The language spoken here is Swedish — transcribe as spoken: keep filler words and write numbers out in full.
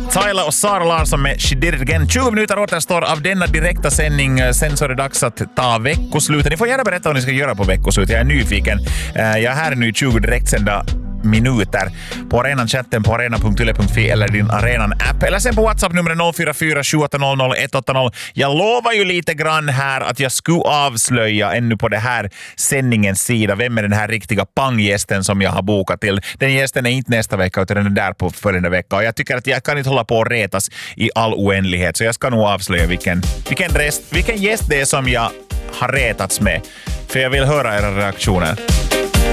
Tyler och Sara Larsson med She Did It Again. tjugo minuter återstår av denna direkta sändning. Sen så är det dags att ta veckoslutet. Ni får gärna berätta vad ni ska göra på veckoslutet. Jag är nyfiken. Jag är här nu i tjugo direktsända minuter på arenan-chatten på arena punkt yle punkt fi eller din Arenan-app. Eller sen på WhatsApp-numret noll fyra fyra sju åtta noll noll ett åtta noll. Jag lovar ju lite grann här att jag skulle avslöja ännu på det här sändningens sida. Vem är den här riktiga panggästen som jag har bokat till? Den gästen är inte nästa vecka utan den är där på följande vecka. Och jag tycker att jag kan inte hålla på och retas i all oändlighet. Så jag ska nog avslöja vilken, vilken, rest, vilken gäst det är som jag har retats med. För jag vill höra era reaktioner.